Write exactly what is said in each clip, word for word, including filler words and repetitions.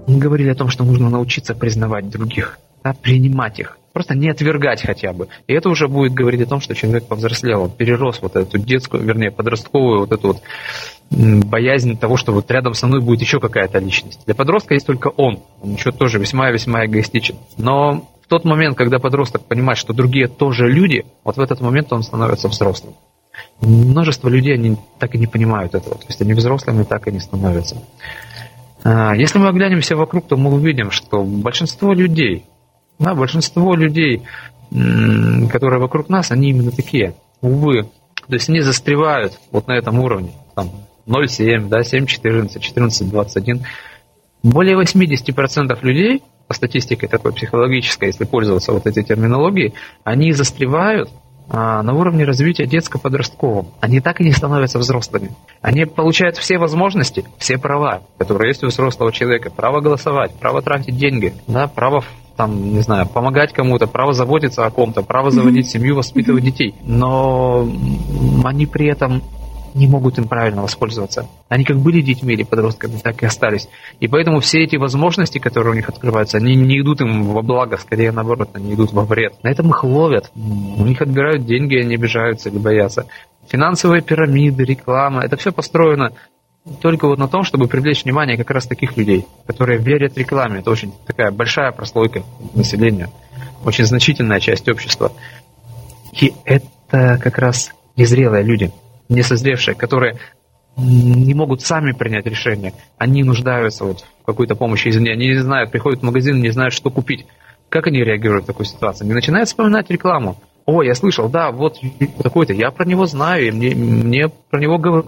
Мы говорили о том, что нужно научиться признавать других, да, принимать их, просто не отвергать хотя бы. И это уже будет говорить о том, что человек повзрослел, он перерос вот эту детскую, вернее, подростковую вот эту вот боязнь того, что вот рядом со мной будет еще какая-то личность. Для подростка есть только он, он еще тоже весьма-весьма эгоистичен. Но в тот момент, когда подросток понимает, что другие тоже люди, вот в этот момент он становится взрослым. Множество людей, они так и не понимают этого, то есть они взрослыми так и не становятся. Если мы оглянемся вокруг, то мы увидим, что большинство людей, да, большинство людей, которые вокруг нас, они именно такие, увы. То есть они застревают вот на этом уровне, там, ноль семь, да, семь четырнадцать, четырнадцать двадцать один. Более восемьдесят процентов людей, по статистике такой психологической, если пользоваться вот этой терминологией, они застревают а, на уровне развития детско-подросткового. Они так и не становятся взрослыми. Они получают все возможности, все права, которые есть у взрослого человека. Право голосовать, право тратить деньги, да, право там, не знаю, помогать кому-то, право заботиться о ком-то, право заводить семью, воспитывать детей. Но они при этом не могут им правильно воспользоваться. Они как были детьми или подростками, так и остались. И поэтому все эти возможности, которые у них открываются, они не идут им во благо, скорее наоборот, они идут во вред. На этом их ловят. У них отбирают деньги, они обижаются или боятся. Финансовые пирамиды, реклама, это все построено только вот на том, чтобы привлечь внимание как раз таких людей, которые верят рекламе. Это очень такая большая прослойка населения, очень значительная часть общества. И это как раз незрелые люди, несозревшие, которые не могут сами принять решение. Они нуждаются вот в какой-то помощи извне. Они не знают, приходят в магазин, не знают, что купить. Как они реагируют в такой ситуации? Они начинают вспоминать рекламу. О, я слышал, да, вот такой-то, я про него знаю, и мне, мне про него говорят.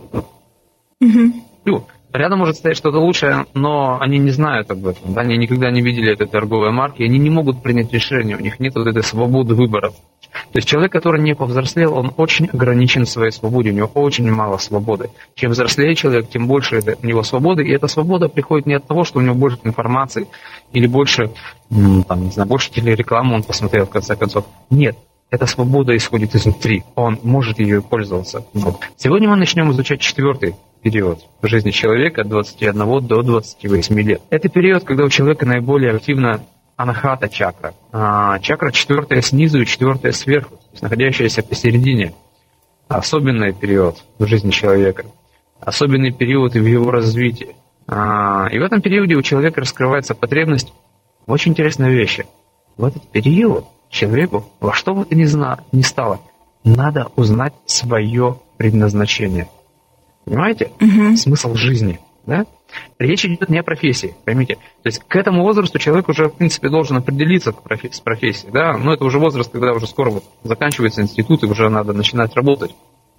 Угу. Рядом может стоять что-то лучшее, но они не знают об этом. Да? Они никогда не видели этой торговой марки, они не могут принять решение, у них нет вот этой свободы выбора. То есть человек, который не повзрослел, он очень ограничен в своей свободе, у него очень мало свободы. Чем взрослее человек, тем больше это, у него свободы, и эта свобода приходит не от того, что у него больше информации или больше, там, не знаю, больше телерекламы он посмотрел в конце концов. Нет. Эта свобода исходит изнутри, он может ее пользоваться. Вот. Сегодня мы начнем изучать четвертый период в жизни человека от двадцати одного до двадцати восьми лет. Это период, когда у человека наиболее активна анахата чакра. А, чакра четвертая снизу и четвертая сверху, то есть находящаяся посередине. Особенный период в жизни человека, особенный период в его развитии. А, и в этом периоде у человека раскрывается потребность в очень интересной вещи. В этот период человеку во что бы то ни, зна- ни стало, надо узнать свое предназначение. Понимаете? Uh-huh. Смысл жизни. Да? Речь идет не о профессии, поймите. То есть к этому возрасту человек уже, в принципе, должен определиться с профессией. Да? Но это уже возраст, когда уже скоро вот заканчивается институт, и уже надо начинать работать.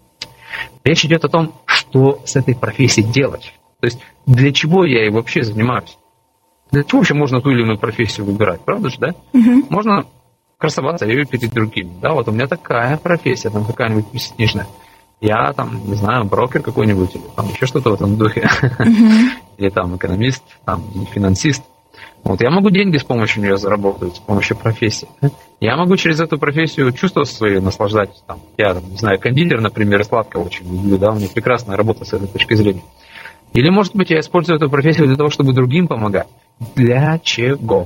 Речь идет о том, что с этой профессией делать. То есть для чего я ей вообще занимаюсь. Для чего вообще можно ту или иную профессию выбирать, правда же, да? Uh-huh. Можно красоваться ею перед другими. Да, вот у меня такая профессия, там какая-нибудь престижная. Я там, не знаю, брокер какой-нибудь, или там еще что-то в этом духе. Uh-huh. Или там экономист, там финансист. Вот я могу деньги с помощью нее заработать, с помощью профессии. Я могу через эту профессию чувства свои наслаждать. Там, я, там, не знаю, кондитер, например, и сладкого очень люблю, да, у меня прекрасная работа с этой точки зрения. Или, может быть, я использую эту профессию для того, чтобы другим помогать. Для чего?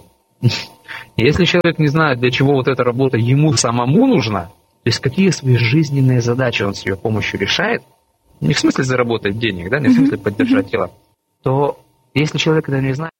Если человек не знает, для чего вот эта работа ему самому нужна, то есть какие свои жизненные задачи он с ее помощью решает, не в смысле заработать денег, да, не в смысле поддержать тело, то если человек это не знает,